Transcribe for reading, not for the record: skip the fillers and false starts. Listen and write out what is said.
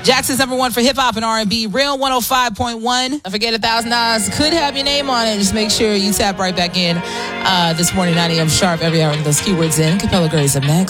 Jackson's number one for hip hop and R&B. Real 105.1. Don't forget $1,000 could have your name on it. Just make sure you tap right back in this morning, 9 a.m. sharp, every hour with those keywords in. Capella Gray's up next.